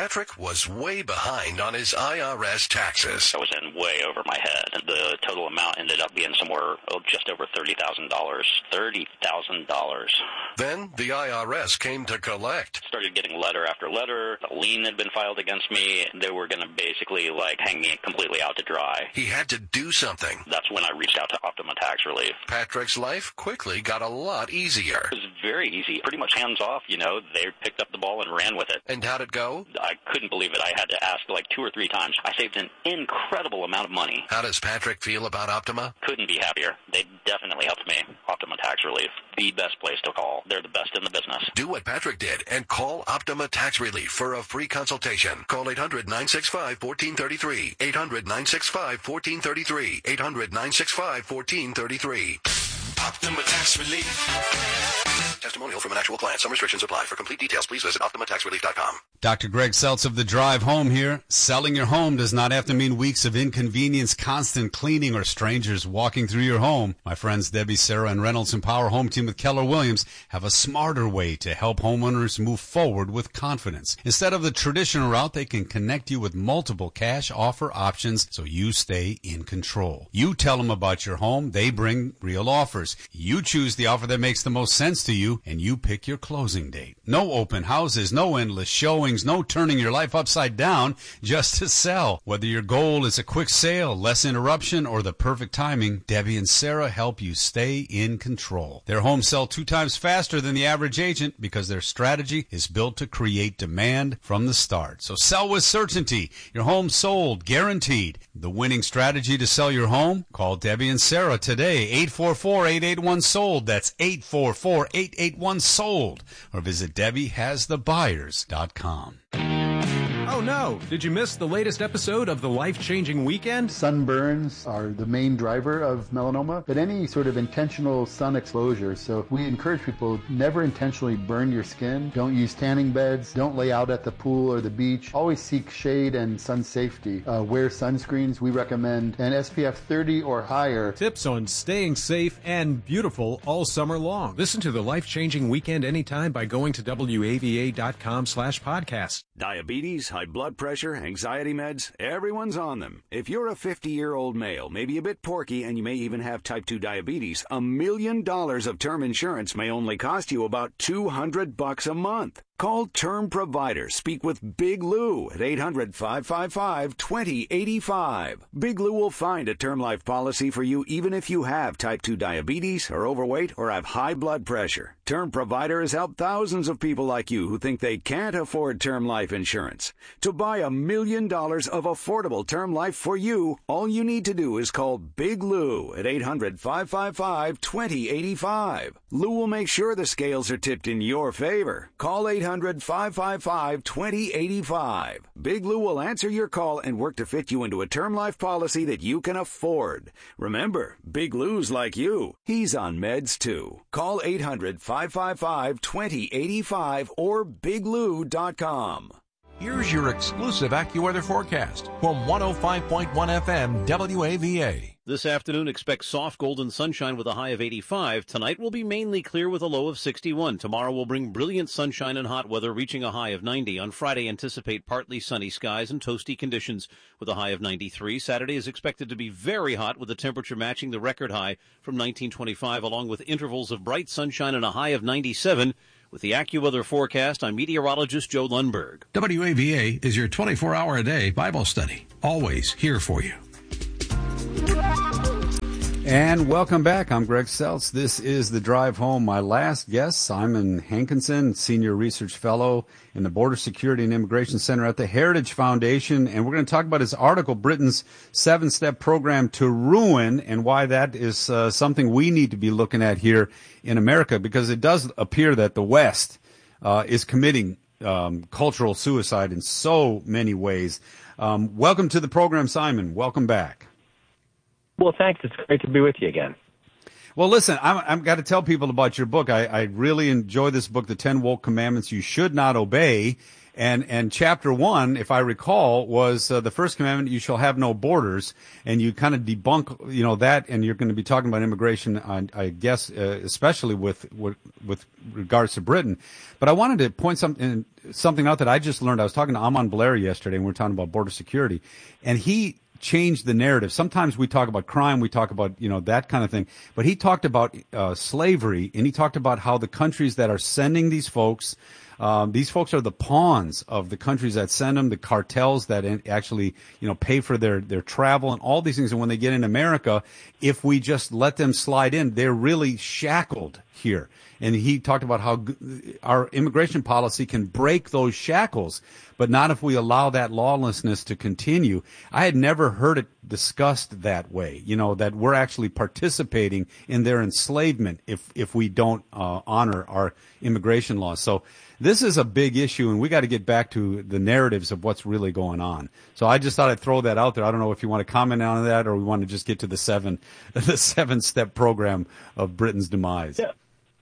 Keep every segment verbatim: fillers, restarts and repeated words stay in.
Patrick was way behind on his I R S taxes. I was in way over my head. The total amount ended up being somewhere oh, just over thirty thousand dollars. thirty thousand dollars. Then the I R S came to collect. Started getting letter after letter. A lien had been filed against me. They were going to basically, like, hang me completely out to dry. He had to do something. That's when I reached out to Optima Tax Relief. Patrick's life quickly got a lot easier. It was very easy. Pretty much hands off, you know. They picked up the ball and ran with it. And how'd it go? I couldn't believe it. I had to ask like two or three times. I saved an incredible amount of money. How does Patrick feel about Optima? Couldn't be happier. They definitely helped me. Optima Tax Relief, the best place to call. They're the best in the business. Do what Patrick did and call Optima Tax Relief for a free consultation. Call eight hundred, nine six five, one four three three. eight hundred, nine six five, one four three three. eight hundred, nine six five, one four three three. Optima Tax Relief. Testimonial from an actual client. Some restrictions apply. For complete details, please visit optima tax relief dot com. Doctor Greg Seltz of The Drive Home here. Selling your home does not have to mean weeks of inconvenience, constant cleaning, or strangers walking through your home. My friends Debbie, Sarah, and Reynolds Empower Home Team with Keller Williams have a smarter way to help homeowners move forward with confidence. Instead of the traditional route, they can connect you with multiple cash offer options so you stay in control. You tell them about your home, they bring real offers. You choose the offer that makes the most sense to you, and you pick your closing date. No open houses, no endless showings, no turning your life upside down just to sell. Whether your goal is a quick sale, less interruption, or the perfect timing, Debbie and Sarah help you stay in control. Their homes sell two times faster than the average agent because their strategy is built to create demand from the start. So sell with certainty. Your home sold, guaranteed. The winning strategy to sell your home? Call Debbie and Sarah today, eight four four, eight eight one, sold. That's eight four four, eight eight one, sold. Or visit Debbie Has The Buyers dot com. Oh no! Did you miss the latest episode of The Life-Changing Weekend? Sunburns are the main driver of melanoma, but any sort of intentional sun exposure. So we encourage people, never intentionally burn your skin. Don't use tanning beds. Don't lay out at the pool or the beach. Always seek shade and sun safety. Uh, wear sunscreens. We recommend an S P F thirty or higher. Tips on staying safe and beautiful all summer long. Listen to The Life-Changing Weekend anytime by going to W A V A dot com slash podcast. Diabetes, high blood pressure, anxiety meds, everyone's on them. If you're a fifty-year-old male, maybe a bit porky, and you may even have type two diabetes, a million dollars of term insurance may only cost you about two hundred bucks a month. Call Term Provider. Speak with Big Lou at eight hundred, five five five, two zero eight five. Big Lou will find a term life policy for you even if you have type two diabetes, are overweight, or have high blood pressure. Term Provider has helped thousands of people like you who think they can't afford term life insurance. To buy a million dollars of affordable term life for you, all you need to do is call Big Lou at eight hundred, five five five, two zero eight five. Lou will make sure the scales are tipped in your favor. Call eight hundred, five five five, two zero eight five. Big Lou will answer your call and work to fit you into a term life policy that you can afford. Remember, Big Lou's like you. He's on meds too. Call eight hundred, five five five, two zero eight five or big lou dot com. Here's your exclusive AccuWeather forecast from one oh five point one F M W A V A. This afternoon, expect soft golden sunshine with a high of eighty-five. Tonight will be mainly clear with a low of sixty-one. Tomorrow will bring brilliant sunshine and hot weather, reaching a high of ninety. On Friday, anticipate partly sunny skies and toasty conditions with a high of ninety-three. Saturday is expected to be very hot with the temperature matching the record high from nineteen twenty-five, along with intervals of bright sunshine and a high of ninety-seven. With the AccuWeather forecast, I'm meteorologist Joe Lundberg. W A V A is your twenty-four hour a day Bible study. Always here for you. And welcome back. I'm Greg Seltz. This is The Drive Home. My last guest, Simon Hankinson, Senior Research Fellow in the Border Security and Immigration Center at the Heritage Foundation. And we're going to talk about his article, Britain's seven-step program to ruin, and why that is uh, something we need to be looking at here in America, because it does appear that the West uh, is committing um, cultural suicide in so many ways. Um, welcome to the program, Simon. Welcome back. Well, thanks. It's great to be with you again. Well, listen, I'm, I've got to tell people about your book. I, I really enjoy this book, The ten Woke Commandments You Should Not Obey. And, and chapter one, if I recall, was uh, the first commandment, you shall have no borders. And you kind of debunk, you know, that, and you're going to be talking about immigration, I, I guess, uh, especially with, with, with regards to Britain. But I wanted to point something, something out that I just learned. I was talking to Amon Blair yesterday, and we were talking about border security. And he changed the narrative. Sometimes we talk about crime, we talk about, you know, that kind of thing. But he talked about uh, slavery, and he talked about how the countries that are sending these folks, Um, these folks are the pawns of the countries that send them, the cartels that in, actually, you know, pay for their, their travel and all these things. And when they get in America, if we just let them slide in, they're really shackled here. And he talked about how our immigration policy can break those shackles, but not if we allow that lawlessness to continue. I had never heard it discussed that way, you know, that we're actually participating in their enslavement if, if we don't uh, honor our immigration laws. So this is a big issue, and we got to get back to the narratives of what's really going on. So I just thought I'd throw that out there. I don't know if you want to comment on that, or we want to just get to the seven, the seven-step program of Britain's demise. Yeah.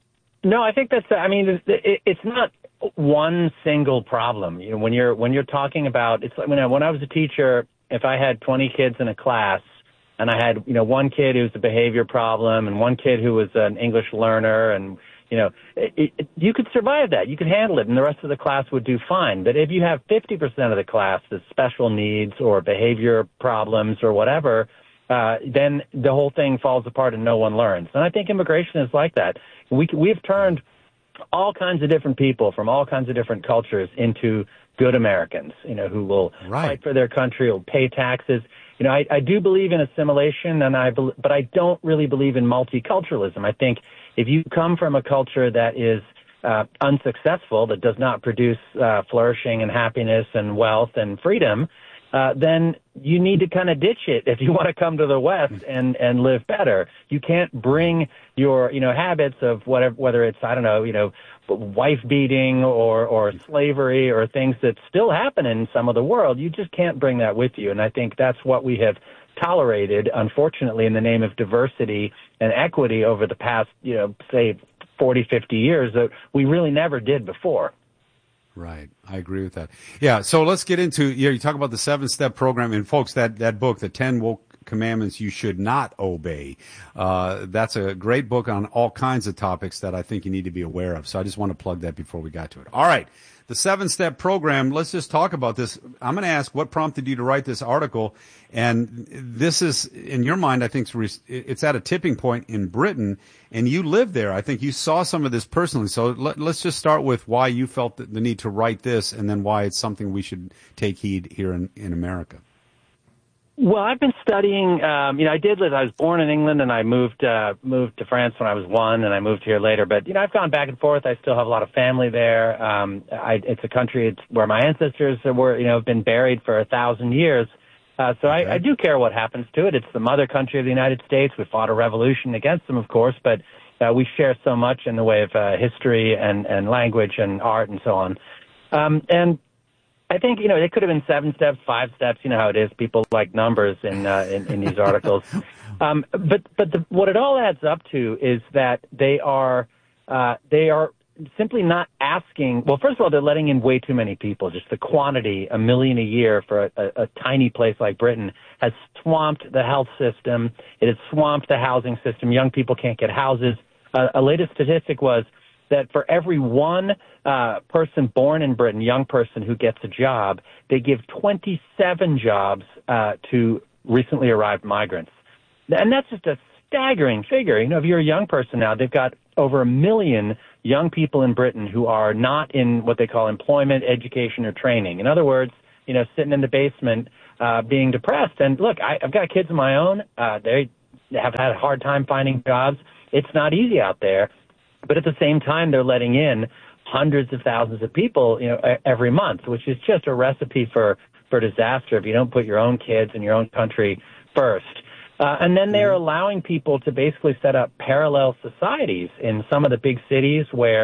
No, I think that's. I mean, it's not one single problem. You know, when you're when you're talking about, it's like when I, when I was a teacher, if I had twenty kids in a class, and I had you know one kid who was a behavior problem, and one kid who was an English learner, and you know, it, it, you could survive that. You could handle it, and the rest of the class would do fine. But if you have fifty percent of the class that's special needs or behavior problems or whatever, uh, then the whole thing falls apart and no one learns. And I think immigration is like that. We we've turned all kinds of different people from all kinds of different cultures into good Americans, you know, who will right. fight for their country, will pay taxes. You know, I, I do believe in assimilation, and I, but I don't really believe in multiculturalism. I think if you come from a culture that is uh, unsuccessful, that does not produce uh, flourishing and happiness and wealth and freedom, uh, then you need to kind of ditch it if you want to come to the West and, and live better. You can't bring your, you know, habits of whatever, whether it's, I don't know, you know, wife beating or, or slavery or things that still happen in some of the world. You just can't bring that with you. And I think that's what we have tolerated, unfortunately, in the name of diversity and equity over the past, you know, say forty, fifty years that we really never did before. Right. I agree with that. Yeah. So let's get into, you know, you talk about the seven step program, and folks, that, that book, the ten Woke Commandments You Should Not Obey. Uh, that's a great book on all kinds of topics that I think you need to be aware of. So I just want to plug that before we got to it. All right. The seven step program. Let's just talk about this. I'm going to ask what prompted you to write this article. And this is, in your mind, I think it's at a tipping point in Britain, and you live there. I think you saw some of this personally. So let, let's just start with why you felt the need to write this, and then why it's something we should take heed here in, in America. Well, I've been studying, um, you know, I did live, I was born in England, and I moved, uh, moved to France when I was one, and I moved here later. But, you know, I've gone back and forth. I still have a lot of family there. Um, I, it's a country it's where my ancestors were, you know, have been buried for a thousand years. Uh, so okay. I, I do care what happens to it. It's the mother country of the United States. We fought a revolution against them, of course, but uh, we share so much in the way of uh, history and, and language and art and so on. Um, and I think, you know, it could have been seven steps, five steps. You know how it is. People like numbers in uh, in, in these articles. Um, but but the, what it all adds up to is that they are uh, they are simply not asking. Well, first of all, they're letting in way too many people. Just the quantity, a million a year for a, a, a tiny place like Britain, has swamped the health system. It has swamped the housing system. Young people can't get houses. Uh, a latest statistic was that for every one uh, person born in Britain, young person who gets a job, they give twenty-seven jobs uh, to recently arrived migrants. And that's just a staggering figure. You know, if you're a young person now, they've got over a million young people in Britain who are not in what they call employment, education, or training. In other words, you know, sitting in the basement uh, being depressed. And look, I, I've got kids of my own. Uh, they have had a hard time finding jobs. It's not easy out there. But at the same time, they're letting in hundreds of thousands of people, you know, every month, which is just a recipe for, for disaster if you don't put your own kids and your own country first. Uh, and then they're allowing people to basically set up parallel societies in some of the big cities where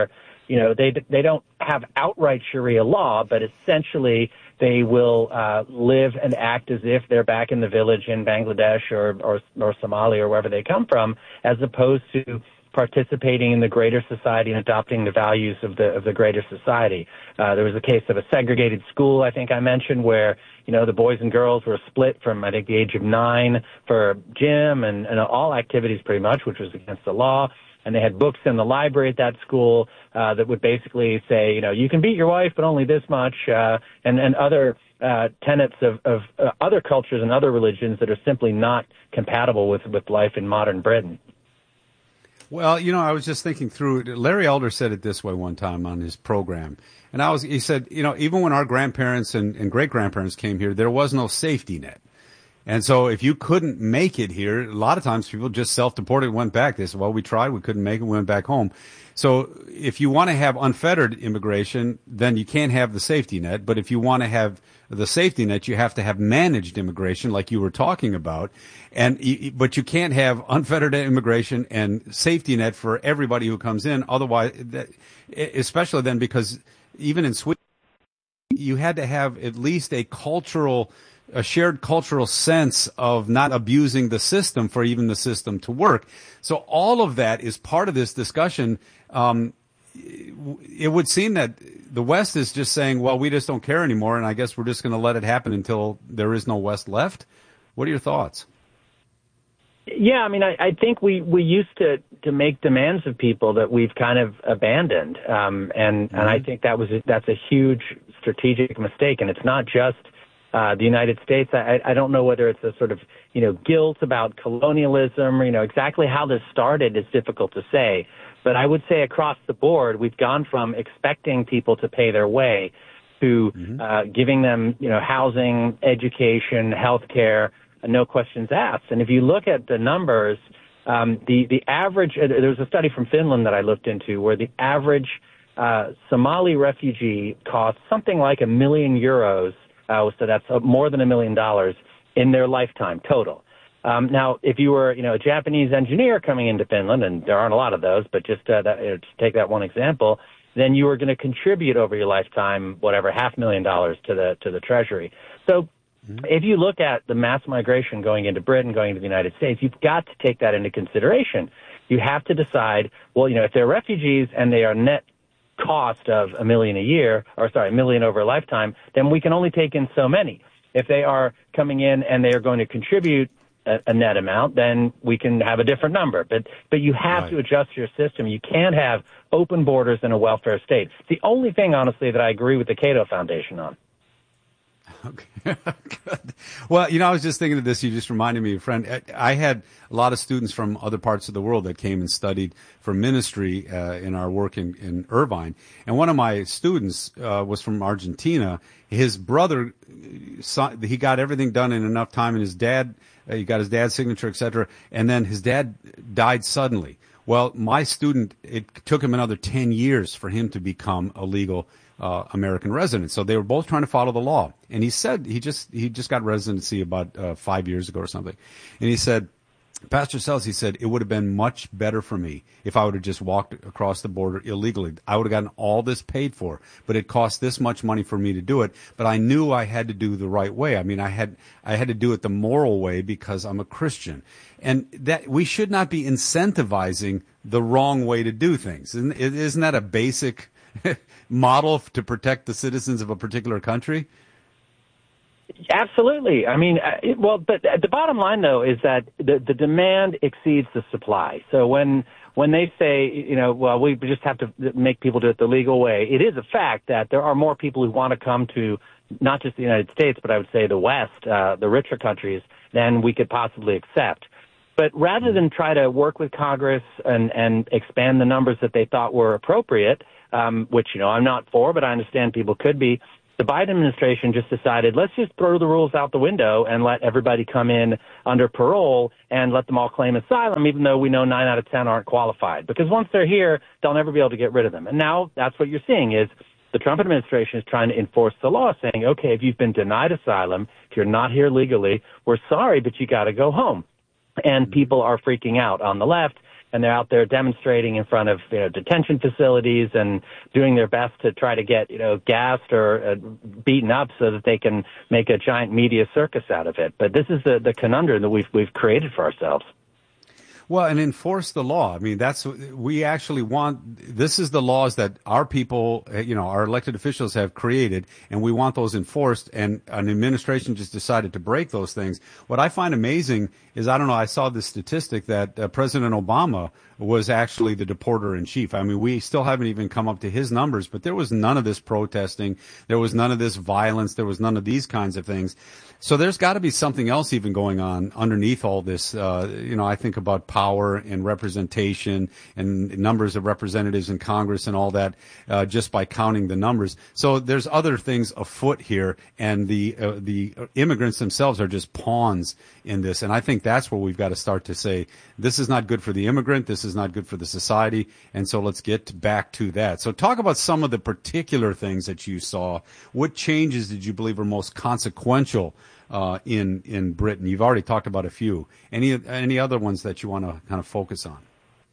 you know, they they don't have outright Sharia law, but essentially they will uh, live and act as if they're back in the village in Bangladesh or, or, or Somalia or wherever they come from, as opposed to participating in the greater society and adopting the values of the of the greater society. Uh, there was a case of a segregated school, I think I mentioned, where, you know, the boys and girls were split from, I think, the age of nine for gym and, and all activities pretty much, which was against the law. And they had books in the library at that school uh, that would basically say, you know, you can beat your wife, but only this much, uh, and, and other uh, tenets of, of uh, other cultures and other religions that are simply not compatible with, with life in modern Britain. Well, you know, I was just thinking through it. Larry Elder said it this way one time on his program. And I was, he said, you know, even when our grandparents and, and great-grandparents came here, there was no safety net. And so if you couldn't make it here, a lot of times people just self-deported and went back. They said, well, we tried, we couldn't make it, we went back home. So if you want to have unfettered immigration, then you can't have the safety net. But if you want to have the safety net, you have to have managed immigration like you were talking about. And but you can't have unfettered immigration and safety net for everybody who comes in. Otherwise, that, especially then, because even in Sweden, you had to have at least a cultural a shared cultural sense of not abusing the system for even the system to work. So all of that is part of this discussion. Um, it would seem that the West is just saying, well, we just don't care anymore, and I guess we're just going to let it happen until there is no West left. What are your thoughts? Yeah, I mean, I, I think we, we used to, to make demands of people that we've kind of abandoned, um, and, mm-hmm. and I think that was a, that's a huge strategic mistake, and it's not just Uh, the United States. I, I don't know whether it's a sort of, you know, guilt about colonialism, or, you know, exactly how this started is difficult to say. But I would say across the board, we've gone from expecting people to pay their way to mm-hmm. uh, giving them, you know, housing, education, health care, no questions asked. And if you look at the numbers, um, the, the average, uh, there was a study from Finland that I looked into where the average uh, Somali refugee costs something like a million euros. Uh, so that's uh, more than a million dollars in their lifetime total. Um, now, if you were, you know, a Japanese engineer coming into Finland, and there aren't a lot of those, but just uh, that, you know, to take that one example, then you were going to contribute over your lifetime, whatever, half million dollars to the to the Treasury. So mm-hmm. if you look at the mass migration going into Britain, going into the United States, you've got to take that into consideration. You have to decide, well, you know, if they're refugees and they are net cost of a million a year, or sorry, a million over a lifetime, then we can only take in so many. If they are coming in and they are going to contribute a, a net amount, then we can have a different number. But but you have right. to adjust your system. You can't have open borders in a welfare state. It's the only thing, honestly, that I agree with the Cato Foundation on. Okay. Good. Well, you know, I was just thinking of this. You just reminded me of a friend. I had a lot of students from other parts of the world that came and studied for ministry uh, in our work in, in Irvine. And one of my students uh, was from Argentina. His brother, he got everything done in enough time, and his dad, uh, he got his dad's signature, et cetera. And then his dad died suddenly. Well, my student, it took him another ten years for him to become a legal Uh, American resident. So they were both trying to follow the law. And he said he just he just got residency about uh, five years ago or something. And he said, Pastor Sells, he said, it would have been much better for me if I would have just walked across the border illegally. I would have gotten all this paid for, but it cost this much money for me to do it. But I knew I had to do the right way. I mean, I had I had to do it the moral way because I'm a Christian. And that we should not be incentivizing the wrong way to do things. Isn't, isn't that a basic model to protect the citizens of a particular country? Absolutely. I mean, it, well, but the bottom line, though, is that the, the demand exceeds the supply. So when when they say, you know, well, we just have to make people do it the legal way, it is a fact that there are more people who want to come to not just the United States, but I would say the West, uh, the richer countries, than we could possibly accept. But rather than try to work with Congress and, and expand the numbers that they thought were appropriate, um, which, you know, I'm not for, but I understand people could be, the Biden administration just decided, let's just throw the rules out the window and let everybody come in under parole and let them all claim asylum, even though we know nine out of ten aren't qualified. Because once they're here, they'll never be able to get rid of them. And now that's what you're seeing is the Trump administration is trying to enforce the law, saying, okay, if you've been denied asylum, if you're not here legally, we're sorry, but you got to go home. And people are freaking out on the left. and they're out there demonstrating in front of, you know, detention facilities and doing their best to try to get, you know, gassed or uh, beaten up so that they can make a giant media circus out of it. But this is the, the conundrum that we've we've created for ourselves. Well, and enforce the law. I mean, that's, we actually want, this is the laws that our people, you know, our elected officials have created, and we want those enforced, and an administration just decided to break those things. What I find amazing is, I don't know, I saw this statistic that uh, President Obama was actually the deporter in chief. I mean, we still haven't even come up to his numbers, but there was none of this protesting. There was none of this violence. There was none of these kinds of things. So there's got to be something else even going on underneath all this. Uh, you know, I think about power and representation and numbers of representatives in Congress and all that, uh, just by counting the numbers. So there's other things afoot here, and the uh, the immigrants themselves are just pawns in this. And I think that's where we've got to start to say, this is not good for the immigrant, this is not good for the society, and so let's get back to that. So talk about some of the particular things that you saw. What changes did you believe are most consequential uh, in in Britain? You've already talked about a few. Any any other ones that you want to kind of focus on?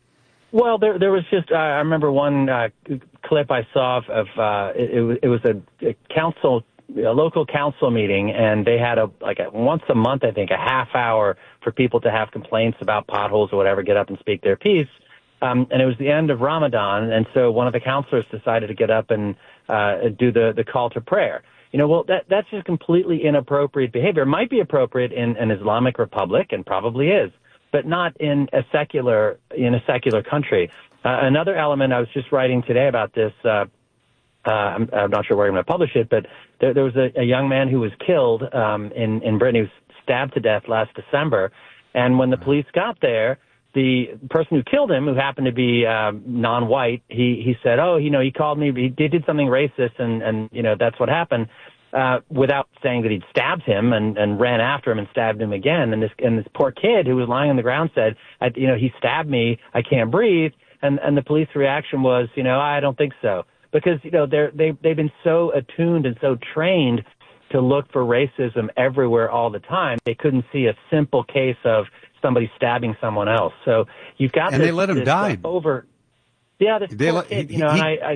Well, there there was just, uh, I remember one uh, clip I saw of, of uh, it, it was, it was a, a council, a local council meeting, and they had a, like a, once a month, I think, a half hour for people to have complaints about potholes or whatever, get up and speak their piece. Um, and it was the end of Ramadan, and so one of the counselors decided to get up and uh, do the, the call to prayer. You know, well, that that's just completely inappropriate behavior. It might be appropriate in an Islamic republic, and probably is, but not in a secular in a secular country. Uh, another element, I was just writing today about this. Uh, uh, I'm, I'm not sure where I'm going to publish it, but there, there was a, a young man who was killed um, in in Britain. He was stabbed to death last December, and when the police got there, the person who killed him, who happened to be uh, non-white, he he said, "Oh, you know, he called me. He did something racist, and and you know that's what happened." Uh, without saying that he'd stabbed him, and, and ran after him and stabbed him again. And this and this poor kid who was lying on the ground said, I, you know, he stabbed me. I can't breathe. And and the police reaction was, you know, I don't think so, because you know they're they they've been so attuned and so trained to look for racism everywhere all the time. They couldn't see a simple case of somebody stabbing someone else. So you've got and this, they let him this, die. Uh, over. Yeah, this they poor let, kid, he, you know, he, and I. I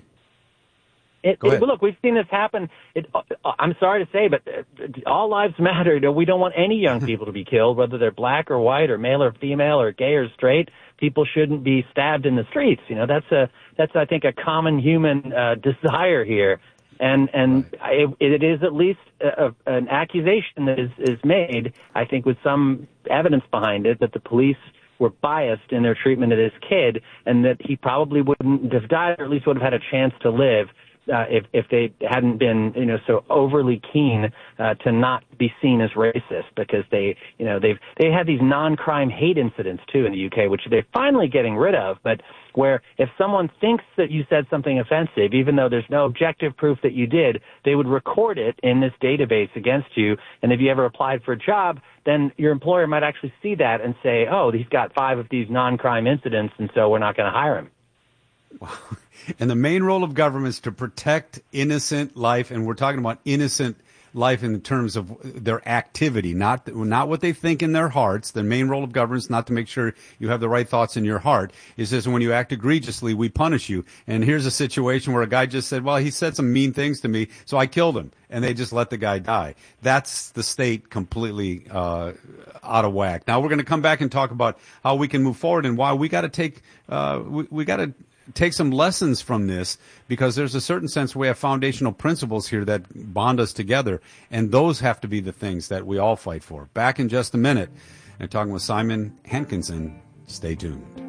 It, it, look, we've seen this happen. It, I'm sorry to say, but all lives matter. You know, we don't want any young people to be killed, whether they're black or white or male or female or gay or straight. People shouldn't be stabbed in the streets. You know, that's a that's I think a common human uh, desire here, and and right. it, it is at least a, a, an accusation that is is made. I think with some evidence behind it that the police were biased in their treatment of this kid, and that he probably wouldn't have died, or at least would have had a chance to live. Uh, if if they hadn't been, you know, so overly keen uh, to not be seen as racist, because they, you know, they've they had these non-crime hate incidents too in the U K, which they're finally getting rid of. But where if someone thinks that you said something offensive, even though there's no objective proof that you did, they would record it in this database against you. And if you ever applied for a job, then your employer might actually see that and say, oh, he's got five of these non-crime incidents, and so we're not going to hire him. And the main role of government is to protect innocent life, and we're talking about innocent life in terms of their activity, not not what they think in their hearts. The main role of government is not to make sure you have the right thoughts in your heart. It says when you act egregiously, we punish you. And here's a situation where a guy just said, well, he said some mean things to me, so I killed him. And they just let the guy die. That's the state completely uh, out of whack. Now we're going to come back and talk about how we can move forward and why we got to take uh, we, we got to take some lessons from this, because there's a certain sense we have foundational principles here that bond us together, and those have to be the things that we all fight for. Back in just a minute, and talking with Simon Hankinson. Stay tuned.